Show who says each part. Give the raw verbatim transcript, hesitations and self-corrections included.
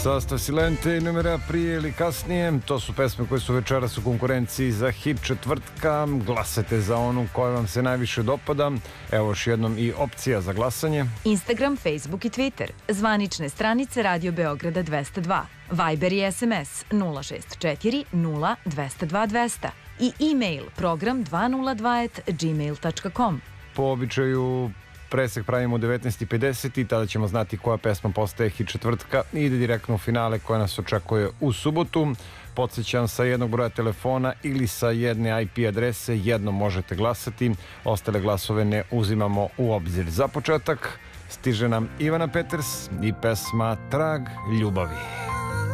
Speaker 1: Sastav Silente i numera prije ili kasnije, to su pesme koje su večeras u konkurenciji za hit četvrtka. Glasajte za onu koja vam se najviše dopada. Evo još jednom i opcija za glasanje.
Speaker 2: Instagram, Facebook i Twitter. Zvanične stranice Radio Beograda dvesta dva. Viber i S M S nula šest četiri nula dvesta dva dvesta. I e-mail program dvesta dva at gmail tačka com.
Speaker 1: Po običaju presek pravimo u devetnaest i pedeset i tada ćemo znati koja pesma postaje hit četvrtka i ide direktno u finale koja nas očekuje u subotu. Podsjećam, sa jednog broja telefona ili sa jedne I P adrese jedno možete glasati, ostale glasove ne uzimamo u obzir. Za početak stiže nam Ivana Peters i pesma Trag ljubavi.